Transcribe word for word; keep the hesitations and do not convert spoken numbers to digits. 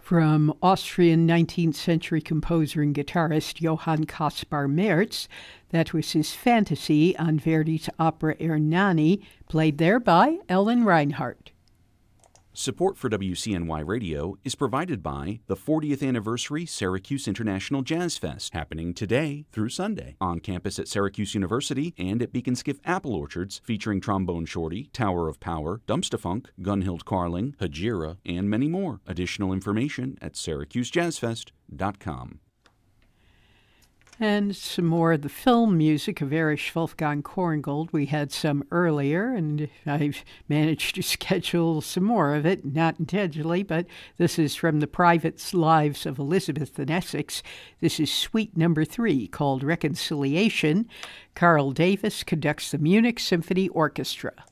From Austrian nineteenth century composer and guitarist Johann Caspar Merz, that was his Fantasy on Verdi's opera Ernani, played there by Ellen Reinhardt. Support for W C N Y Radio is provided by the fortieth Anniversary Syracuse International Jazz Fest, happening today through Sunday on campus at Syracuse University and at Beacon Skiff Apple Orchards, featuring Trombone Shorty, Tower of Power, Dumpsta-Funk, Gunhild Carling, Hajira, and many more. Additional information at syracuse jazz fest dot com. And some more of the film music of Erich Wolfgang Korngold. We had some earlier, and I've managed to schedule some more of it, not intentionally, but this is from the Private Lives of Elizabeth and Essex. This is suite number three, called Reconciliation. Carl Davis conducts the Munich Symphony Orchestra.